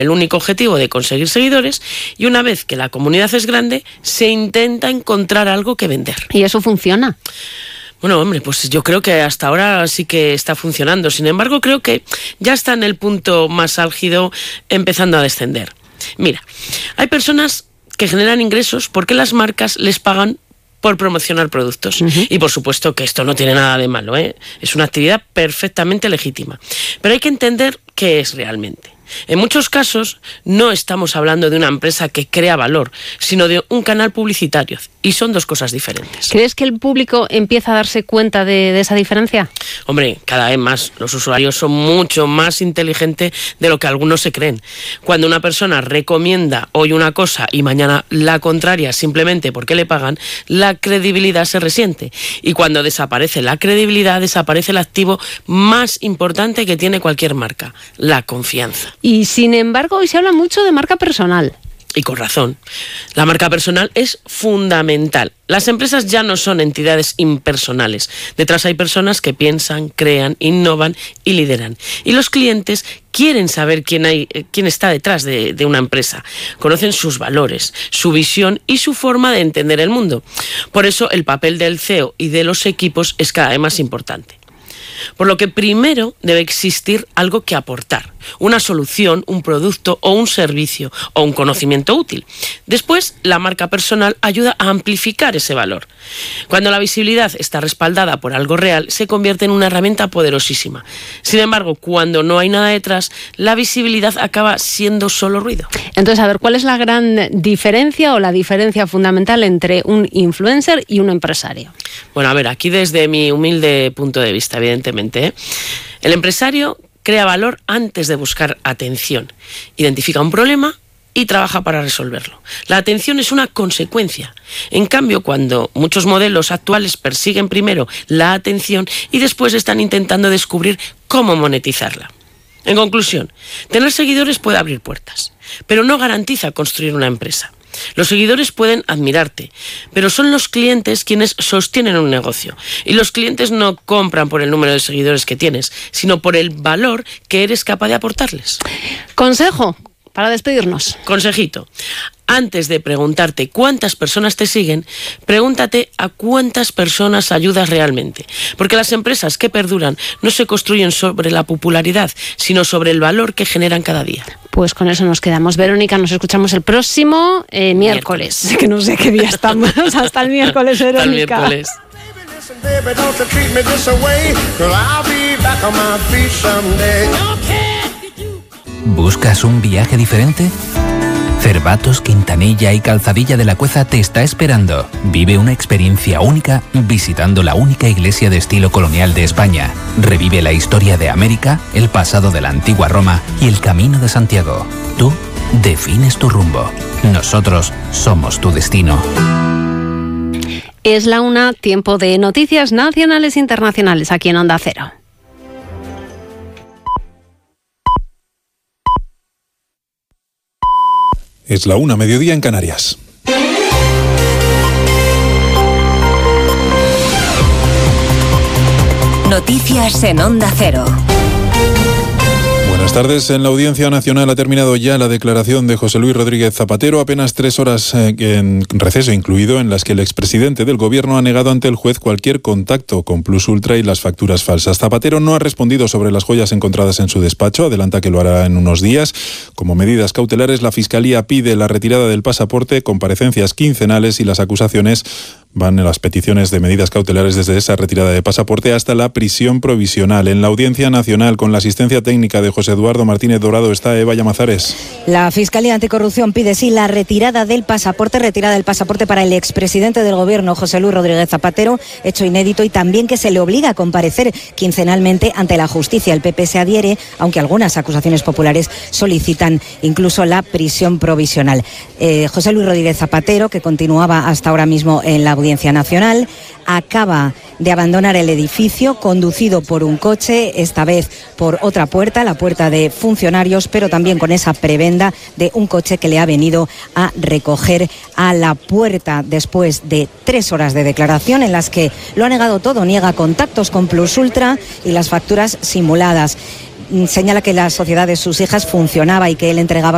el único objetivo de conseguir seguidores, y una vez que la comunidad es grande, se intenta encontrar algo que vender. ¿Y eso funciona? Bueno, hombre, pues yo creo que hasta ahora sí que está funcionando. Sin embargo, creo que ya está en el punto más álgido, empezando a descender. Mira, hay personas que generan ingresos porque las marcas les pagan por promocionar productos. Y por supuesto que esto no tiene nada de malo, ¿eh? Es una actividad perfectamente legítima. Pero hay que entender qué es realmente. En muchos casos no estamos hablando de una empresa que crea valor, sino de un canal publicitario, y son dos cosas diferentes. ¿Crees que el público empieza a darse cuenta de esa diferencia? Hombre, cada vez más. Los usuarios son mucho más inteligentes de lo que algunos se creen. Cuando una persona recomienda hoy una cosa y mañana la contraria simplemente porque le pagan, la credibilidad se resiente. Y cuando desaparece la credibilidad, desaparece el activo más importante que tiene cualquier marca: la confianza. Y sin embargo, hoy se habla mucho de marca personal. Y con razón. La marca personal es fundamental. Las empresas ya no son entidades impersonales. Detrás hay personas que piensan, crean, innovan y lideran. Y los clientes quieren saber quién está detrás de una empresa. Conocen sus valores, su visión y su forma de entender el mundo. Por eso el papel del CEO y de los equipos es cada vez más importante. Por lo que primero debe existir algo que aportar, una solución, un producto o un servicio o un conocimiento útil. Después, la marca personal ayuda a amplificar ese valor. Cuando la visibilidad está respaldada por algo real, se convierte en una herramienta poderosísima. Sin embargo, cuando no hay nada detrás, la visibilidad acaba siendo solo ruido. Entonces, a ver, ¿cuál es la gran diferencia o la diferencia fundamental entre un influencer y un empresario? Bueno, a ver, aquí desde mi humilde punto de vista, evidentemente, el empresario crea valor antes de buscar atención, identifica un problema y trabaja para resolverlo. La atención es una consecuencia. En cambio, cuando muchos modelos actuales persiguen primero la atención y después están intentando descubrir cómo monetizarla. En conclusión, tener seguidores puede abrir puertas, pero no garantiza construir una empresa. Los seguidores pueden admirarte, pero son los clientes quienes sostienen un negocio. Y los clientes no compran por el número de seguidores que tienes, sino por el valor que eres capaz de aportarles. Consejo para despedirnos. Consejito. Antes de preguntarte cuántas personas te siguen, pregúntate a cuántas personas ayudas realmente. Porque las empresas que perduran no se construyen sobre la popularidad, sino sobre el valor que generan cada día. Pues con eso nos quedamos. Verónica, nos escuchamos el próximo miércoles. Que no sé qué día estamos. Hasta el miércoles, Verónica. Hasta el miércoles. ¿Buscas un viaje diferente? Cervatos, Quintanilla y Calzadilla de la Cueza te está esperando. Vive una experiencia única visitando la única iglesia de estilo colonial de España. Revive la historia de América, el pasado de la antigua Roma y el camino de Santiago. Tú defines tu rumbo. Nosotros somos tu destino. Es la 1, tiempo de noticias nacionales e internacionales aquí en Onda Cero. Es la 1, mediodía en Canarias. Noticias en Onda Cero. Buenas tardes. En la Audiencia Nacional ha terminado ya la declaración de José Luis Rodríguez Zapatero, apenas 3 horas en receso incluido, en las que el expresidente del Gobierno ha negado ante el juez cualquier contacto con Plus Ultra y las facturas falsas. Zapatero no ha respondido sobre las joyas encontradas en su despacho, adelanta que lo hará en unos días. Como medidas cautelares, la Fiscalía pide la retirada del pasaporte, comparecencias quincenales y las acusaciones van en las peticiones de medidas cautelares desde esa retirada de pasaporte hasta la prisión provisional. En la Audiencia Nacional, con la asistencia técnica de José Eduardo Martínez Dorado, está Eva Llamazares. La Fiscalía Anticorrupción pide la retirada del pasaporte para el expresidente del Gobierno, José Luis Rodríguez Zapatero, hecho inédito, y también que se le obliga a comparecer quincenalmente ante la justicia. El PP se adhiere, aunque algunas acusaciones populares solicitan incluso la prisión provisional. José Luis Rodríguez Zapatero, que continuaba hasta ahora mismo en la Audiencia Nacional, acaba de abandonar el edificio conducido por un coche, esta vez por otra puerta, la puerta de funcionarios, pero también con esa prebenda de un coche que le ha venido a recoger a la puerta después de 3 horas de declaración en las que lo ha negado todo, niega contactos con Plus Ultra y las facturas simuladas. Señala que la sociedad de sus hijas funcionaba y que él entregaba